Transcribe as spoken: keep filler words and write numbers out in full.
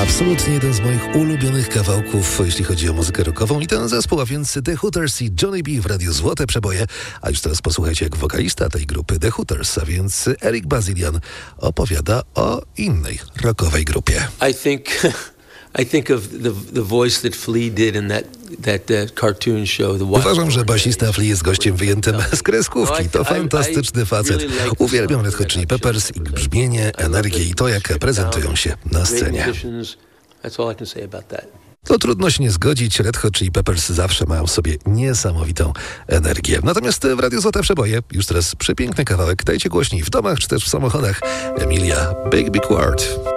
Absolutnie jeden z moich ulubionych kawałków, jeśli chodzi o muzykę rockową i ten zespół, a więc The Hooters i Johnny B w Radiu Złote Przeboje. A już teraz posłuchajcie, jak wokalista tej grupy The Hooters, a więc Eric Bazilian, opowiada o innej rockowej grupie. I think... I think of the the voice that Flea did in that that uh, cartoon show. The Uważam, że basista Flea jest gościem wyjętym z kreskówki. To fantastyczny facet. Uwielbiam Red Hot Chili Peppers, ich brzmienie, energię i to, jak prezentują się na scenie. To trudno się nie zgodzić. Red Hot Chili Peppers zawsze mają w sobie niesamowitą energię. Natomiast w Radiu Złote Przeboje już teraz przepiękny kawałek. Dajcie głośniej w domach czy też w samochodach. Emilia, Big Big World.